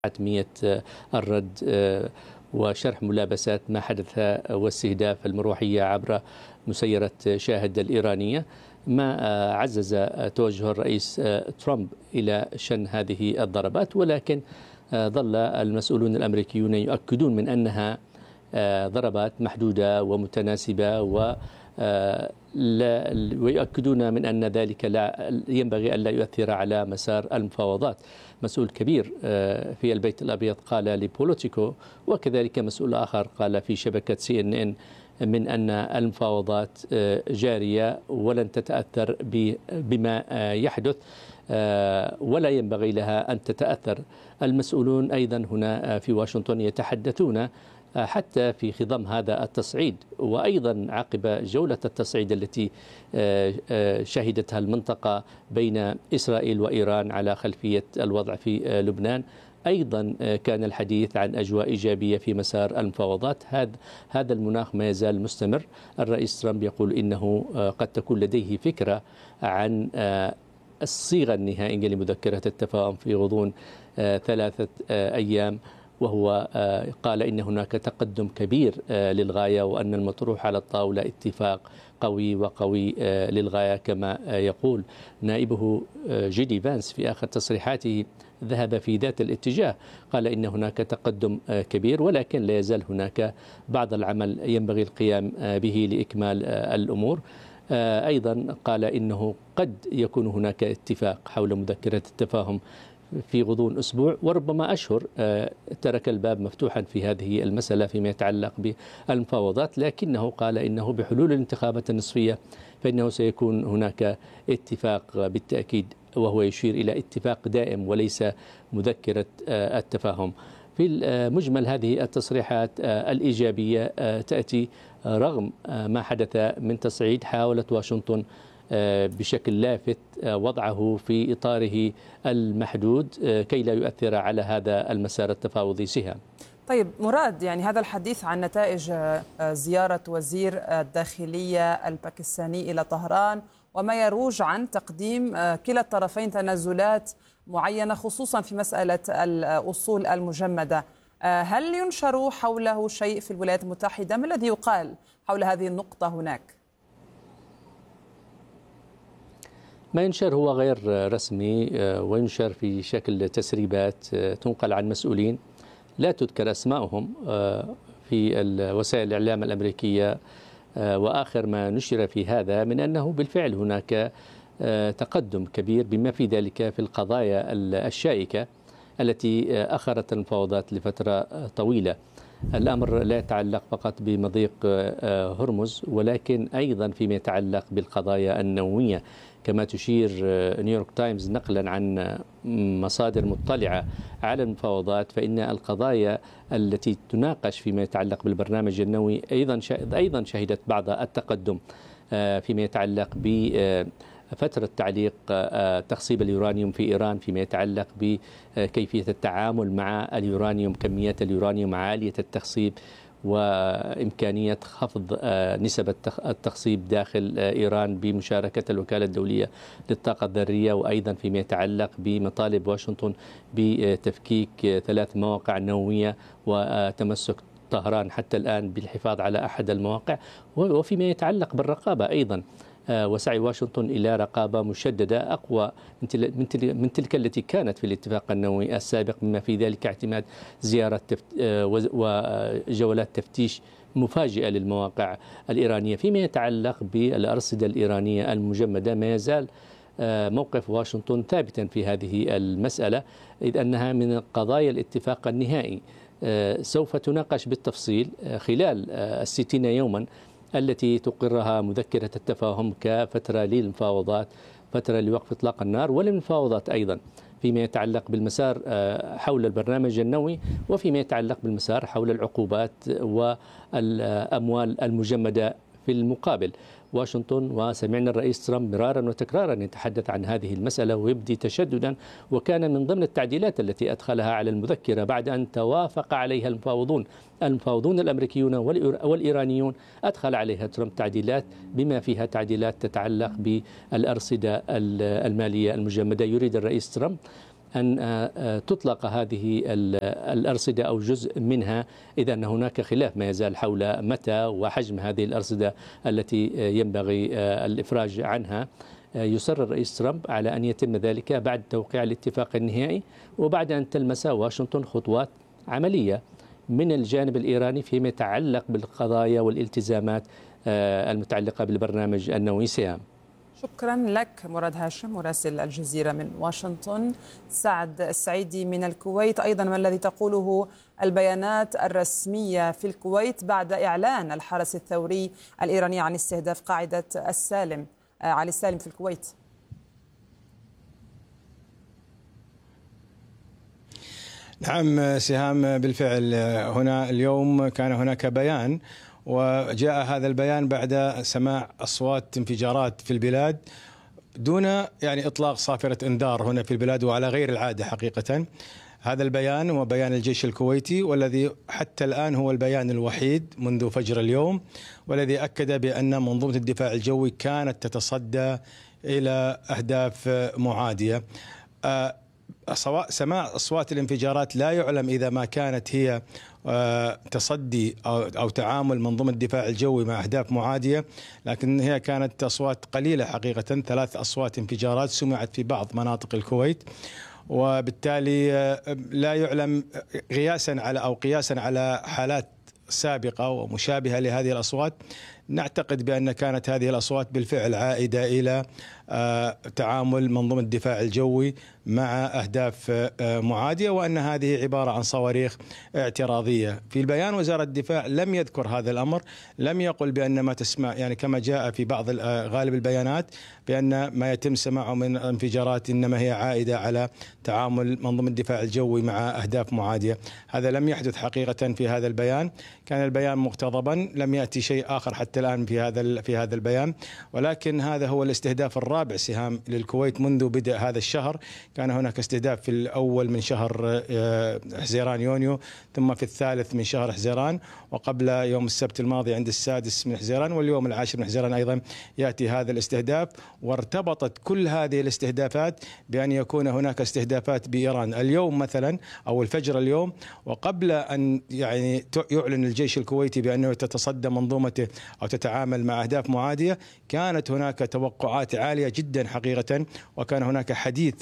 حتمية الرد وشرح ملابسات ما حدث واستهداف المروحية عبر مسيرة شاهد الإيرانية، ما عزز توجه الرئيس ترامب إلى شن هذه الضربات، ولكن ظل المسؤولون الأمريكيون يؤكدون من أنها ضربات محدودة ومتناسبة ويؤكدون من أن ذلك لا ينبغي أن لا يؤثر على مسار المفاوضات. مسؤول كبير في البيت الأبيض قال لبوليتيكو، وكذلك مسؤول آخر قال في شبكة CNN من أن المفاوضات جارية ولن تتأثر بما يحدث ولا ينبغي لها أن تتأثر. المسؤولون أيضا هنا في واشنطن يتحدثون حتى في خضم هذا التصعيد، وأيضا عقب جولة التصعيد التي شهدتها المنطقة بين إسرائيل وإيران على خلفية الوضع في لبنان، أيضا كان الحديث عن أجواء إيجابية في مسار المفاوضات. هذا المناخ ما يزال مستمر. الرئيس ترامب يقول إنه قد تكون لديه فكرة عن الصيغة النهائية لمذكرة التفاهم في غضون 3 أيام، وهو قال إن هناك تقدم كبير للغاية، وأن المطروح على الطاولة اتفاق قوي للغاية. كما يقول نائبه جيدي فانس في آخر تصريحاته، ذهب في ذات الاتجاه، قال إن هناك تقدم كبير، ولكن لا يزال هناك بعض العمل ينبغي القيام به لإكمال الأمور. أيضا قال إنه قد يكون هناك اتفاق حول مذكرة التفاهم في غضون أسبوع وربما أشهر. ترك الباب مفتوحا في هذه المسألة فيما يتعلق بالمفاوضات، لكنه قال إنه بحلول الانتخابات النصفية فإنه سيكون هناك اتفاق بالتأكيد، وهو يشير إلى اتفاق دائم وليس مذكرة التفاهم. في مجمل هذه التصريحات الإيجابية تأتي رغم ما حدث من تصعيد حاولت واشنطن بشكل لافت وضعه في إطاره المحدود كي لا يؤثر على هذا المسار التفاوضي. سهام. طيب مراد، يعني هذا الحديث عن نتائج زيارة وزير الداخلية الباكستاني إلى طهران وما يروج عن تقديم كلا الطرفين تنازلات معينة خصوصا في مسألة الأصول المجمدة، هل ينشر حوله شيء في الولايات المتحدة؟ ما الذي يقال حول هذه النقطة هناك؟ ما ينشر هو غير رسمي، وينشر في شكل تسريبات تنقل عن مسؤولين لا تذكر أسماءهم في وسائل الإعلام الأمريكية. وآخر ما نشر في هذا من أنه بالفعل هناك تقدم كبير بما في ذلك في القضايا الشائكة التي أخرت المفاوضات لفترة طويلة. الأمر لا يتعلق فقط بمضيق هرمز، ولكن أيضا فيما يتعلق بالقضايا النووية، كما تشير نيويورك تايمز نقلا عن مصادر مطلعة على المفاوضات، فإن القضايا التي تناقش فيما يتعلق بالبرنامج النووي أيضا شهدت بعض التقدم فيما يتعلق بفترة تعليق تخصيب اليورانيوم في إيران، فيما يتعلق بكيفية التعامل مع اليورانيوم، كميات اليورانيوم عالية التخصيب، وإمكانية خفض نسب التخصيب داخل إيران بمشاركة الوكالة الدولية للطاقة الذرية، وأيضا فيما يتعلق بمطالب واشنطن بتفكيك 3 مواقع نووية وتمسك طهران حتى الآن بالحفاظ على أحد المواقع، وفيما يتعلق بالرقابة أيضا وسعي واشنطن إلى رقابة مشددة أقوى من تلك التي كانت في الاتفاق النووي السابق، بما في ذلك اعتماد زيارة وجولات تفتيش مفاجئة للمواقع الإيرانية. فيما يتعلق بالأرصدة الإيرانية المجمدة، ما يزال موقف واشنطن ثابتا في هذه المسألة، إذ أنها من قضايا الاتفاق النهائي سوف تناقش بالتفصيل خلال 60 يوما التي تقرها مذكرة التفاهم كفترة للمفاوضات، فترة لوقف إطلاق النار وللمفاوضات أيضا فيما يتعلق بالمسار حول البرنامج النووي، وفيما يتعلق بالمسار حول العقوبات والأموال المجمدة. في المقابل واشنطن، وسمعنا الرئيس ترامب مرارا وتكرارا يتحدث عن هذه المسألة ويبدي تشددا، وكان من ضمن التعديلات التي أدخلها على المذكرة بعد أن توافق عليها المفاوضون الأمريكيون والإيرانيون، أدخل عليها ترامب تعديلات بما فيها تعديلات تتعلق بالأرصدة المالية المجمدة. يريد الرئيس ترامب أن تطلق هذه الأرصدة أو جزء منها إذا أن هناك خلاف ما يزال حول متى وحجم هذه الأرصدة التي ينبغي الإفراج عنها. يصر الرئيس ترامب على أن يتم ذلك بعد توقيع الاتفاق النهائي وبعد أن تلمس واشنطن خطوات عملية من الجانب الإيراني فيما يتعلق بالقضايا والالتزامات المتعلقة بالبرنامج النووي. سهام. شكرا لك مراد هاشم مراسل الجزيرة من واشنطن. سعد السعيدي من الكويت، أيضا ما الذي تقوله البيانات الرسمية في الكويت بعد إعلان الحرس الثوري الإيراني عن استهداف قاعدة علي السالم في الكويت؟ نعم سهام، بالفعل هنا اليوم كان هناك بيان، وجاء هذا البيان بعد سماع أصوات انفجارات في البلاد دون إطلاق صافرة إنذار هنا في البلاد، وعلى غير العادة حقيقة. هذا البيان هو بيان الجيش الكويتي، والذي حتى الآن هو البيان الوحيد منذ فجر اليوم، والذي أكد بأن منظومة الدفاع الجوي كانت تتصدى إلى أهداف معادية. سماع أصوات الانفجارات لا يعلم إذا ما كانت هي تصدي أو تعامل منظومة الدفاع الجوي مع أهداف معادية، لكن هي كانت أصوات قليلة حقيقة. 3 أصوات انفجارات سمعت في بعض مناطق الكويت، وبالتالي لا يعلم قياسا على حالات سابقة ومشابهة لهذه الأصوات. نعتقد بأن كانت هذه الأصوات بالفعل عائدة إلى تعامل منظومة الدفاع الجوي مع أهداف معادية، وأن هذه عبارة عن صواريخ اعتراضية. في البيان وزارة الدفاع لم يذكر هذا الأمر، لم يقل بأن ما تسمع كما جاء في بعض غالب البيانات بأن ما يتم سماعه من انفجارات إنما هي عائدة على تعامل منظومة الدفاع الجوي مع أهداف معادية. هذا لم يحدث حقيقة في هذا البيان، كان البيان مقتضبا، لم يأتي شيء آخر حتى الآن في هذا البيان. ولكن هذا هو الاستهداف الرابع سهام للكويت منذ بدء هذا الشهر. كان هناك استهداف في الأول من شهر حزيران يونيو، ثم في الثالث من شهر حزيران، وقبل يوم السبت الماضي عند السادس من حزيران، واليوم العاشر من حزيران أيضا يأتي هذا الاستهداف. وارتبطت كل هذه الاستهدافات بأن يكون هناك استهدافات بإيران اليوم مثلا أو الفجر اليوم، وقبل أن يعلن الجيش الكويتي بأنه تتصدى منظومته أو تتعامل مع أهداف معادية، كانت هناك توقعات عالية جدا حقيقة. وكان هناك حديث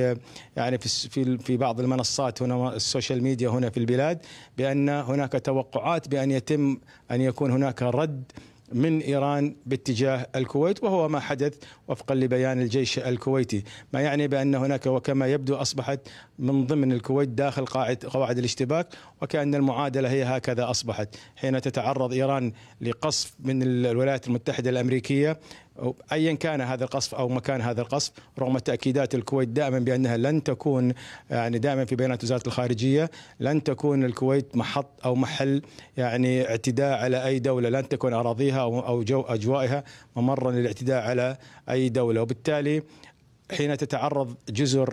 في بعض المنصات هنا السوشيال ميديا هنا في البلاد بأن هناك توقعات بأن يكون هناك رد من إيران باتجاه الكويت، وهو ما حدث وفقا لبيان الجيش الكويتي. ما يعني بأن هناك وكما يبدو أصبحت من ضمن الكويت داخل قواعد الاشتباك، وكأن المعادلة هي هكذا أصبحت حين تتعرض إيران لقصف من الولايات المتحدة الأمريكية أيا كان هذا القصف أو مكان هذا القصف، رغم تأكيدات الكويت دائما بأنها لن تكون دائما في بيانات وزارة الخارجية لن تكون الكويت محط أو محل اعتداء على أي دولة، لن تكون أراضيها أو أجوائها ممرا للاعتداء على أي دولة. وبالتالي حين تتعرض جزر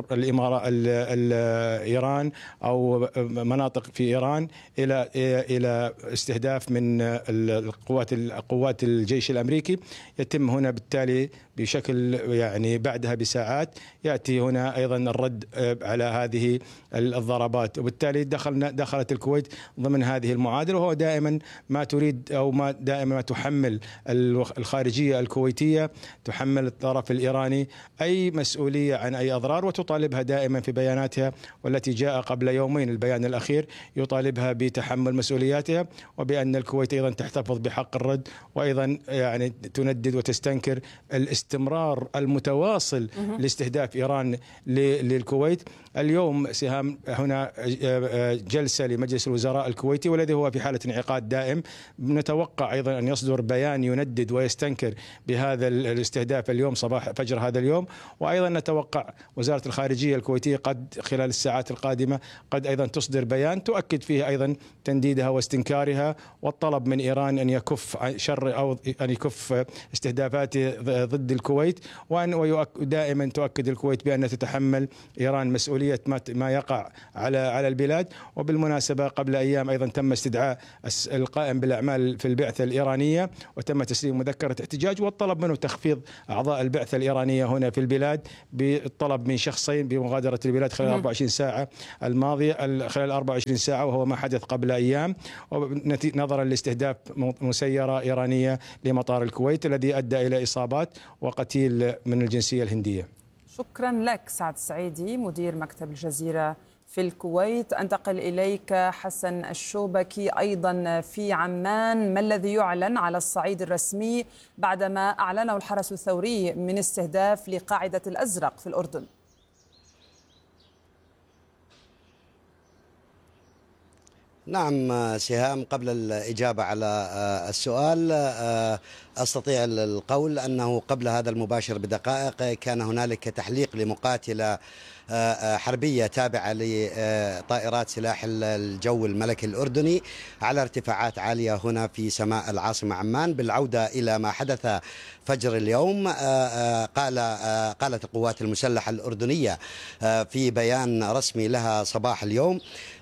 إيران أو مناطق في إيران إلى استهداف من قوات الجيش الأمريكي، يتم هنا بالتالي بشكل بعدها بساعات يأتي هنا أيضا الرد على هذه الضربات. وبالتالي دخلت الكويت ضمن هذه المعادلة، وهو دائما ما تريد أو ما دائما ما تحمل الخارجية الكويتية، تحمل الطرف الإيراني أي مسؤولية عن أي أضرار، وتطالبها دائما في بياناتها، والتي جاء قبل يومين البيان الأخير يطالبها بتحمل مسؤولياتها، وبأن الكويت أيضا تحتفظ بحق الرد، وأيضا تندد وتستنكر الاستمرار المتواصل لاستهداف إيران للكويت. اليوم سهام هنا جلسة لمجلس الوزراء الكويتي، والذي هو في حالة انعقاد دائم. نتوقع أيضا أن يصدر بيان يندد ويستنكر بهذا الاستهداف اليوم صباح فجر هذا اليوم. وأيضا نتوقع وزارة الخارجية الكويتية قد خلال الساعات القادمة قد أيضا تصدر بيان تؤكد فيه أيضا تنديدها واستنكارها، والطلب من إيران أن يكف شر أو أن يكف استهدافاته ضد الكويت، ودائما تؤكد الكويت بأن تتحمل إيران مسؤولية ما يقع على البلاد. وبالمناسبة قبل أيام أيضا تم استدعاء القائم بالأعمال في البعثة الإيرانية، وتم تسليم مذكرة احتجاج، والطلب منه تخفيض أعضاء البعثة الإيرانية هنا في البلاد بالطلب من شخصين بمغادرة البلاد خلال 24 ساعة الماضية، خلال 24 ساعة، وهو ما حدث قبل أيام، نظرا لاستهداف مسيرة إيرانية لمطار الكويت الذي أدى إلى إصابات وقتيل من الجنسية الهندية. شكرا لك سعد السعيدي مدير مكتب الجزيرة في الكويت. أنتقل إليك حسن الشوبكي أيضا في عمان. ما الذي يعلن على الصعيد الرسمي بعدما أعلنه الحرس الثوري من استهداف لقاعدة الأزرق في الأردن؟ نعم سهام، قبل الإجابة على السؤال أستطيع القول أنه قبل هذا المباشر بدقائق كان هنالك تحليق لمقاتلة حربية تابعة لطائرات سلاح الجو الملكي الأردني على ارتفاعات عالية هنا في سماء العاصمة عمان. بالعودة إلى ما حدث فجر اليوم، قالت القوات المسلحة الأردنية في بيان رسمي لها صباح اليوم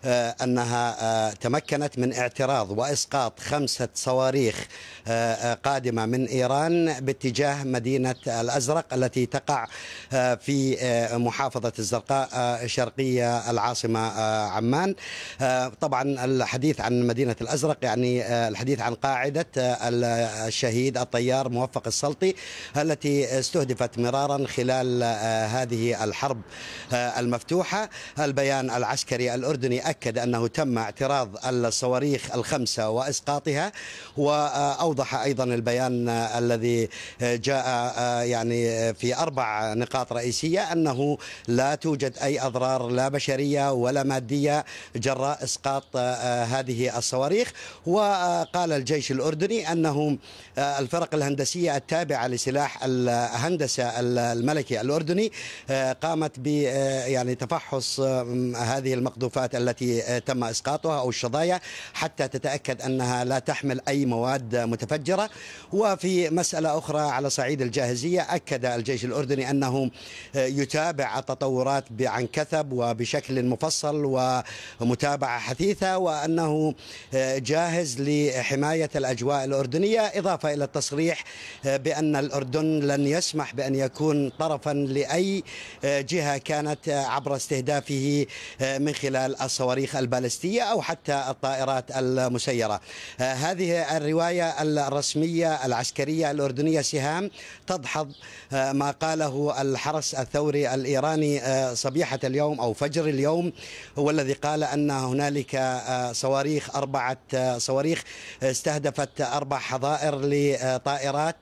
أنها تمكنت من اعتراض وإسقاط 5 صواريخ قادمة من إيران باتجاه مدينة الأزرق التي تقع في محافظة الزرقاء شرقية العاصمة عمان. طبعا الحديث عن مدينة الأزرق يعني الحديث عن قاعدة الشهيد الطيار موفق السلطي التي استهدفت مرارا خلال هذه الحرب المفتوحة. البيان العسكري الأردني أكد أنه تم اعتراض الصواريخ ال5 وإسقاطها، وأوضح أيضا البيان الذي جاء يعني في 4 نقاط رئيسية أنه لا توجد أي أضرار لا بشرية ولا مادية جراء إسقاط هذه الصواريخ. وقال الجيش الأردني أنه الفرق الهندسية التابعة لسلاح الهندسة الملكي الأردني قامت ب يعني تفحص هذه المقذوفات التي تم إسقاطها أو الشظايا حتى تتأكد أنها لا تحمل أي مواد متفجرة. وفي مسألة أخرى على صعيد الجاهزية، أكد الجيش الأردني أنه يتابع التطورات عن كثب وبشكل مفصل ومتابعة حثيثة، وأنه جاهز لحماية الأجواء الأردنية، إضافة إلى التصريح بأن الأردن لن يسمح بأن يكون طرفا لأي جهة كانت عبر استهدافه من خلال الصواريخ البالستية أو حتى الطائرات المسيرة. هذه الرواية الرسمية العسكرية الأردنية سهام تدحض ما قاله الحرس الثوري الإيراني صبيحة اليوم أو فجر اليوم، والذي قال أن هنالك صواريخ 4 صواريخ استهدفت 4 حظائر لطائرات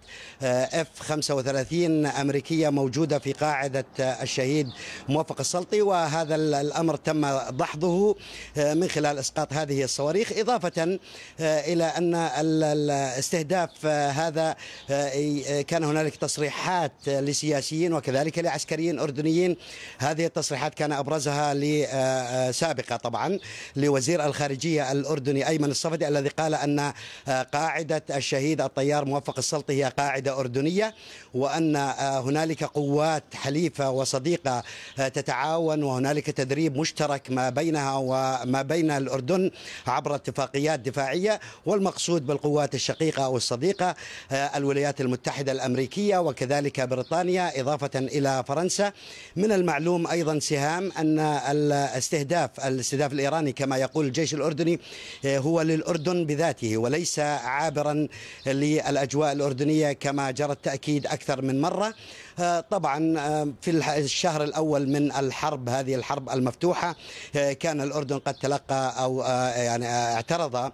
F-35 أمريكية موجودة في قاعدة الشهيد موفق السلطي. وهذا الأمر تم دحضه من خلال إسقاط هذه الصواريخ، إضافة إلى أن الاستهداف هذا كان هنالك تصريحات لسياسيين وكذلك لعسكريين أردنيين. هذه التصريحات كان أبرزها سابقة طبعا لوزير الخارجية الأردني أيمن الصفدي، الذي قال أن قاعدة الشهيد الطيار موفق السلطي هي قاعدة أردنية، وأن هنالك قوات حليفة وصديقة تتعاون، وهنالك تدريب مشترك ما بينها وما بين الأردن عبر اتفاقيات دفاعية. والمقصود بالقوات الشقيقة أو الصديقة الولايات المتحدة الأمريكية وكذلك بريطانيا إضافة إلى فرنسا. من المعلوم أيضا سهام أن الاستهداف الإيراني كما يقول الجيش الأردني هو للأردن بذاته وليس عابرا للأجواء الأردنية كما جرى التأكيد أكثر من مرة. طبعا في الشهر الأول من الحرب، هذه الحرب المفتوحة، كان الأردن قد تلقى أو يعني اعترض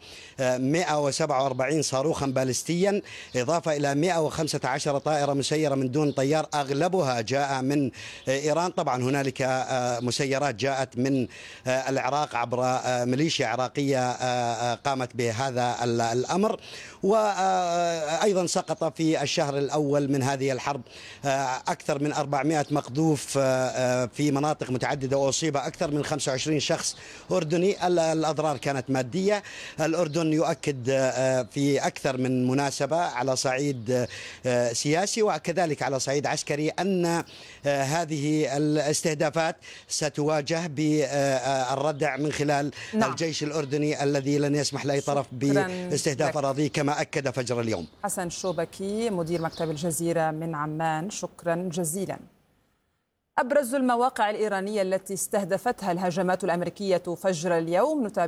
147 صاروخا باليستيا إضافة إلى 115 طائرة مسيرة من دون طيار أغلبها جاء من إيران. طبعا هنالك مسيرات جاءت من العراق عبر ميليشيا عراقية قامت بهذا الأمر. وأيضا سقط في الشهر الأول من هذه الحرب أكثر من 400 مقذوف في مناطق متعددة، وأصيب أكثر من 25 شخص أردني. الأضرار كانت مادية. الأردن يؤكد في أكثر من مناسبة على صعيد سياسي وكذلك على صعيد عسكري أن هذه الاستهدافات ستواجه بالردع من خلال الجيش الأردني الذي لن يسمح لأي طرف باستهداف أراضيه كما أكد فجر اليوم. حسن الشوبكي مدير مكتب الجزيرة من عمان، شكرا جزيلا. أبرز المواقع الإيرانية التي استهدفتها الهجمات الأمريكية فجر اليوم. نتابع